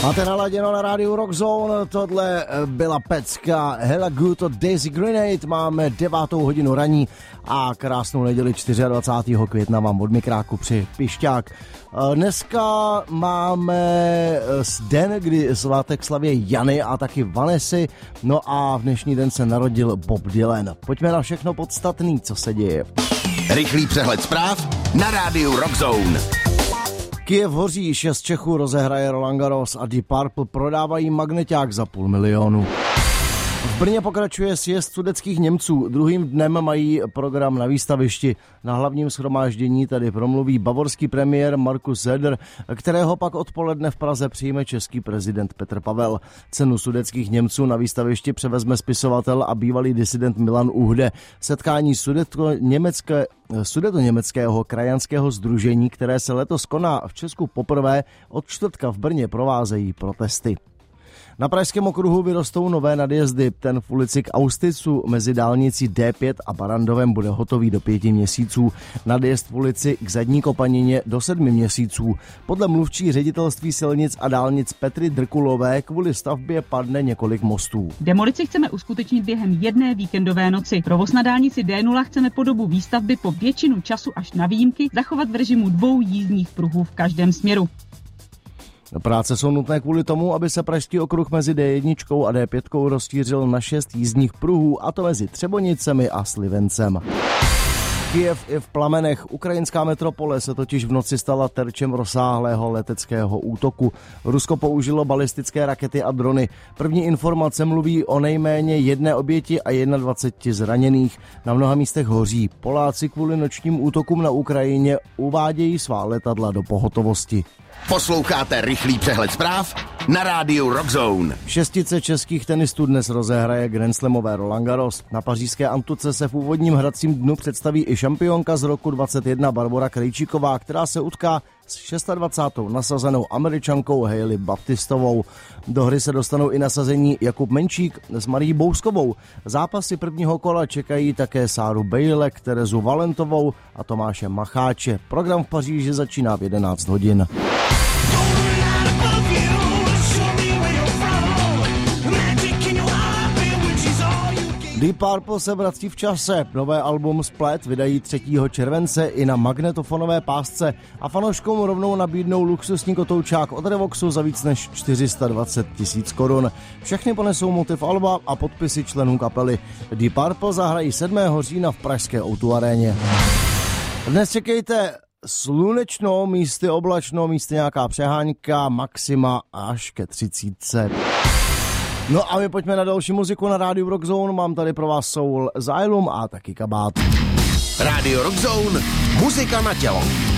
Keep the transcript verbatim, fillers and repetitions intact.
Máte naladěno na rádiu Rockzone, tohle byla pecka Hella Good od Daisy Grenade, máme devátou hodinu raní a krásnou neděli dvacátého čtvrtého května vám od mikráku při Pišťák. Dneska máme den, kdy svátek slaví Jany a taky Vanessy, no a v dnešní den se narodil Bob Dylan. Pojďme na všechno podstatný, co se děje. Rychlý přehled zpráv na rádiu Rockzone. Kyjev hoří, šest Čechů rozehraje Roland Garros a Deep Purple prodávají magneťák za půl milionu. V Brně pokračuje sjezd sudetských Němců. Druhým dnem mají program na výstavišti. Na hlavním shromáždění tady promluví bavorský premiér Markus Söder, kterého pak odpoledne v Praze přijme český prezident Petr Pavel. Cenu sudetských Němců na výstavišti převezme spisovatel a bývalý disident Milan Uhde. Setkání sudetsko-německé Sudeto-německého krajanského sdružení, které se letos koná v Česku poprvé, od čtvrtka v Brně provázejí protesty. Na Pražském okruhu vyrostou nové nadjezdy. Ten v ulici k Austicu mezi dálnicí D pět a Barandovem bude hotový do pěti měsíců. Nadjezd v ulici k Zadní Kopanině do sedmi měsíců. Podle mluvčí ředitelství silnic a dálnic Petry Drkulové kvůli stavbě padne několik mostů. Demolici chceme uskutečnit během jedné víkendové noci. Provoz na dálnici D nula chceme po dobu výstavby po většinu času až na výjimky zachovat v režimu dvou jízdních pruhů v každém směru. Práce jsou nutné kvůli tomu, aby se pražský okruh mezi D jedna a D pět rozšířil na šest jízdních pruhů, a to mezi Třebonicemi a Slivencem. Kyjev je v plamenech. Ukrajinská metropole se totiž v noci stala terčem rozsáhlého leteckého útoku. Rusko použilo balistické rakety a drony. První informace mluví o nejméně jedné oběti a dvaceti jedna zraněných. Na mnoha místech hoří. Poláci kvůli nočním útokům na Ukrajině uvádějí svá letadla do pohotovosti. Posloucháte rychlý přehled zpráv na rádiu Rockzone. Šestice českých tenistů dnes rozehraje Grandslamové Roland Garros. Na pařížské Antuce se v úvodním hracím dnu představí i šampionka z roku dvacet jedna Barbora Krejčíková, která se utká s dvacátou šestou nasazenou Američankou Hailey Baptistovou. Do hry se dostanou i nasazení Jakub Menčík s Marií Bouskovou. Zápasy prvního kola čekají také Sáru Bejlek, Terezu Valentovou a Tomáše Macháče. Program v Paříži začíná v jedenáct hodin. Deep Purple se vrací v čase. Nové album Split vydají třetího července i na magnetofonové pásce a fanouškům rovnou nabídnou luxusní kotoučák od Revoxu za víc než čtyři sta dvacet tisíc korun. Všechny ponesou motiv alba a podpisy členů kapely. Deep Purple zahrají sedmého října v pražské O dva aréně. Dnes čekejte slunečno, místy oblačno, místy nějaká přehánka, maxima až ke třicítce. No a my pojďme na další muziku na rádiu Rockzone. Mám tady pro vás Soul Asylum a taky Kabát. Rádio Rockzone, muzika na tělo.